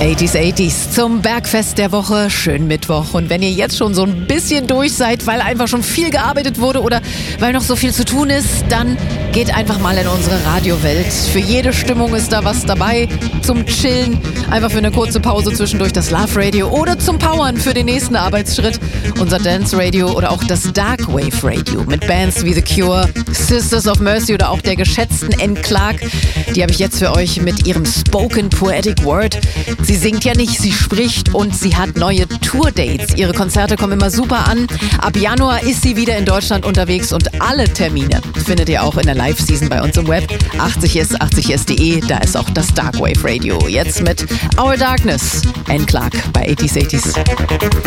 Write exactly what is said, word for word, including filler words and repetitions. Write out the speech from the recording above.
achtziger achtziger zum Bergfest der Woche. Schönen Mittwoch. Und wenn ihr jetzt schon so ein bisschen durch seid, weil einfach schon viel gearbeitet wurde oder weil noch so viel zu tun ist, dann geht einfach mal in unsere Radiowelt. Für jede Stimmung ist da was dabei. Zum Chillen, einfach für eine kurze Pause zwischendurch das Love Radio oder zum Powern für den nächsten Arbeitsschritt unser Dance Radio oder auch das Dark Wave Radio mit Bands wie The Cure, Sisters of Mercy oder auch der geschätzten Anne Clark. Die habe ich jetzt für euch mit ihrem Spoken Poetic Word. Sie singt ja nicht, sie spricht und sie hat neue Tourdates. Ihre Konzerte kommen immer super an. Ab Januar ist sie wieder in Deutschland unterwegs und alle Termine findet ihr auch in der Live-Season bei uns im Web. achtzig ist achtzig ist punkt de, da ist auch das Dark Wave Radio. Jetzt mit Our Darkness, Anne Clark bei achtziger achtziger.